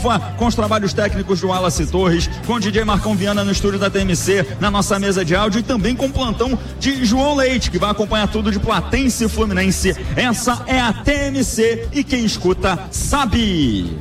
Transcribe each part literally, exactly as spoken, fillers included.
Com os trabalhos técnicos do Wallace Torres, com o D J Marcão Viana no estúdio da T M C, na nossa mesa de áudio, e também com o plantão de João Leite, que vai acompanhar tudo de Platense e Fluminense. Essa é a T M C e quem escuta sabe.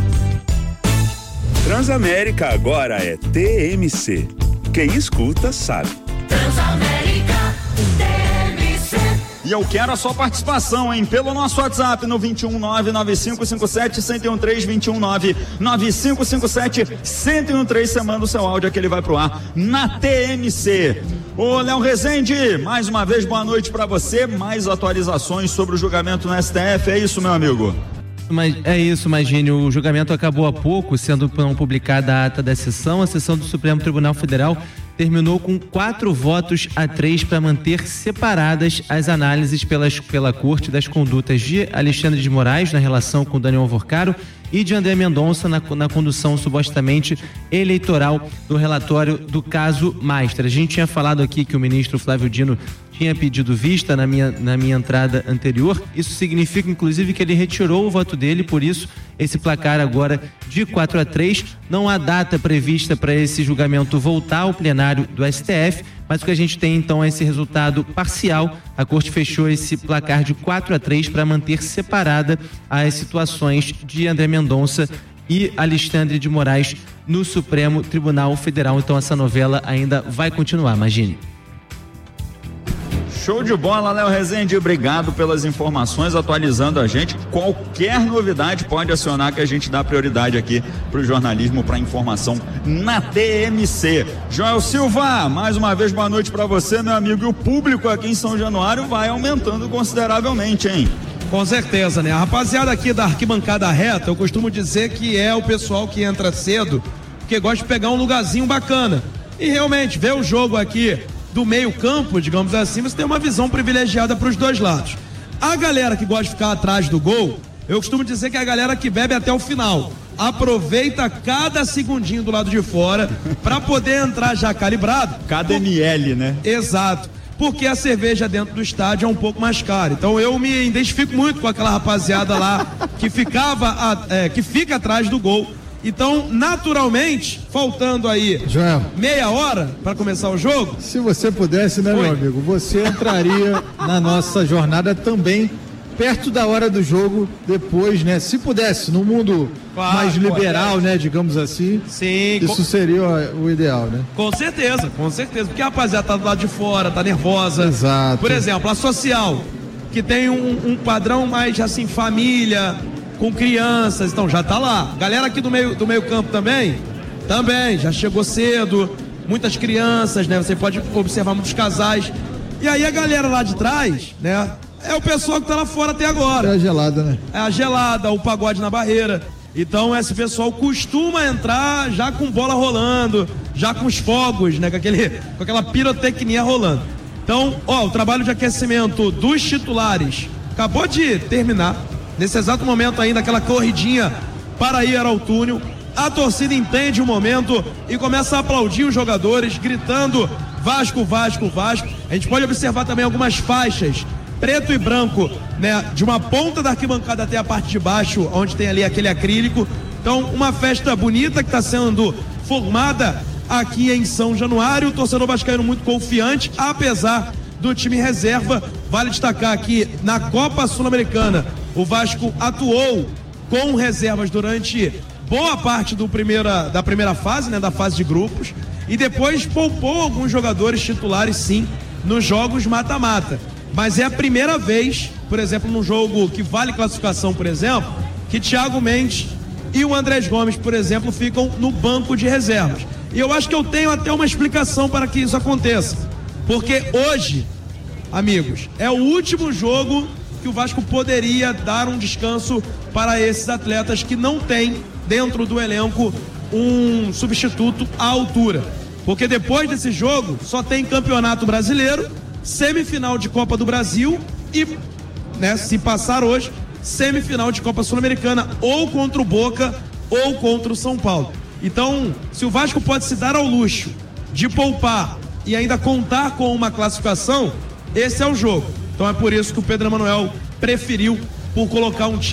Transamérica agora é T M C. Quem escuta sabe. Transamérica T M C. E eu quero a sua participação, hein? Pelo nosso WhatsApp no vinte e um nove nove cinco cinco sete um zero um três, vinte e um nove nove cinco cinco sete um zero um três. Você manda o seu áudio que ele vai pro ar na T M C. Ô Léo Rezende, mais uma vez boa noite pra você. Mais atualizações sobre o julgamento no S T F, é isso, meu amigo? Mas é isso, Magínio, o julgamento acabou há pouco, sendo não publicada a ata da sessão. A sessão do Supremo Tribunal Federal terminou com quatro votos a três para manter separadas as análises pelas, pela Corte das condutas de Alexandre de Moraes na relação com Daniel Alvorcaro e de André Mendonça na, na condução supostamente eleitoral do relatório do caso Master. A gente tinha falado aqui que o ministro Flávio Dino tinha pedido vista na minha, na minha entrada anterior. Isso significa, inclusive, que ele retirou o voto dele, por isso esse placar agora de quatro a três. Não há data prevista para esse julgamento voltar ao plenário do S T F, mas o que a gente tem então é esse resultado parcial. A Corte fechou esse placar de quatro a três para manter separada as situações de André Mendonça e Alexandre de Moraes no Supremo Tribunal Federal. Então essa novela ainda vai continuar, imagine. Show de bola, Léo Rezende, obrigado pelas informações, atualizando a gente. Qualquer novidade pode acionar que a gente dá prioridade aqui para o jornalismo, para informação na T M C. Joel Silva, mais uma vez boa noite para você, meu amigo. E o público aqui em São Januário vai aumentando consideravelmente, hein? Com certeza, né? A rapaziada aqui da arquibancada reta, eu costumo dizer que é o pessoal que entra cedo, porque gosta de pegar um lugarzinho bacana. E realmente, ver o jogo aqui do meio campo, digamos assim, você tem uma visão privilegiada para os dois lados. A galera que gosta de ficar atrás do gol, eu costumo dizer que é a galera que bebe até o final. Aproveita cada segundinho do lado de fora para poder entrar já calibrado. Cada ml, né? Exato. Porque a cerveja dentro do estádio é um pouco mais cara. Então eu me identifico muito com aquela rapaziada lá que ficava, a, é, que fica atrás do gol. Então, naturalmente, faltando aí Joel, meia hora para começar o jogo. Se você pudesse, né, Oi. meu amigo, você entraria na nossa jornada também perto da hora do jogo, depois, né? Se pudesse, no mundo Claro, mais liberal, pô, é. né, digamos assim. Sim, isso com... seria o, o ideal, né? Com certeza, com certeza. Porque a rapaziada tá do lado de fora, tá nervosa. Exato. Por exemplo, a social, que tem um, um padrão mais assim, família, com crianças, então já tá lá. Galera aqui do meio, do meio campo também, também, já chegou cedo, muitas crianças, né? Você pode observar muitos casais. E aí a galera lá de trás, né? É o pessoal que tá lá fora até agora. É a gelada, né? É a gelada, o pagode na barreira. Então esse pessoal costuma entrar já com bola rolando, já com os fogos, né? Com, aquele, com aquela pirotecnia rolando. Então, ó, o trabalho de aquecimento dos titulares acabou de terminar. Nesse exato momento ainda, aquela corridinha para ir ao túnel. A torcida entende o momento e começa a aplaudir os jogadores, gritando Vasco, Vasco, Vasco. A gente pode observar também algumas faixas, preto e branco, né? De uma ponta da arquibancada até a parte de baixo, onde tem ali aquele acrílico. Então, uma festa bonita que está sendo formada aqui em São Januário. O torcedor vascaíno muito confiante, apesar do time reserva. Vale destacar que na Copa Sul-Americana o Vasco atuou com reservas durante boa parte do primeira, da primeira fase, né, da fase de grupos, e depois poupou alguns jogadores titulares, sim, nos jogos mata-mata. Mas é a primeira vez, por exemplo, num jogo que vale classificação, por exemplo, que Thiago Mendes e o Andrés Gomes, por exemplo, ficam no banco de reservas. E eu acho que eu tenho até uma explicação para que isso aconteça. Porque hoje, amigos, é o último jogo que o Vasco poderia dar um descanso para esses atletas que não têm dentro do elenco um substituto à altura. Porque depois desse jogo só tem Campeonato Brasileiro, semifinal de Copa do Brasil e, né, se passar hoje, semifinal de Copa Sul-Americana, ou contra o Boca ou contra o São Paulo. Então, se o Vasco pode se dar ao luxo de poupar e ainda contar com uma classificação, esse é o jogo. Então é por isso que o Pedro Emanuel preferiu por colocar um time